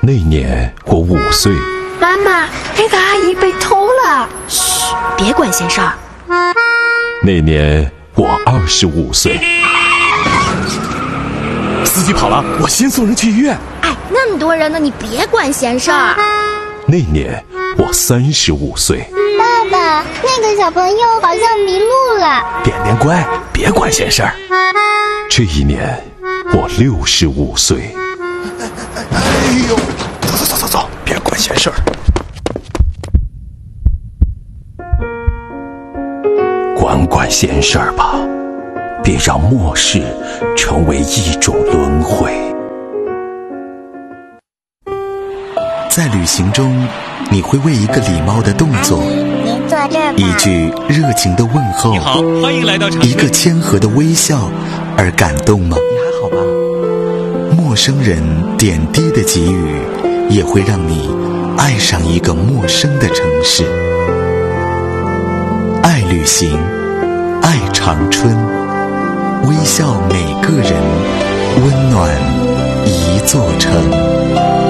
那年我5岁。 妈妈，那个阿姨被偷了。 嘘，别管闲事儿。 那年我25岁。 司机跑了，我先送人去医院。 哎，那么多人呢，你别管闲事儿。 那年我35岁。 爸爸，那个小朋友好像迷路了。 点点乖，别管闲事儿。 这一年我65岁。 哎呦，走，别管闲事儿。 管闲事儿吧，别让末世成为一种轮回。 在旅行中，你会为一个礼貌的动作， 您坐这儿吧。 一句热情的问候， 你好，欢迎来到长一个谦和的微笑而感动吗？ 你还好吧？ 陌生人点滴的给予，也会让你爱上一个陌生的城市。爱旅行，爱长春，微笑每个人，温暖一座城。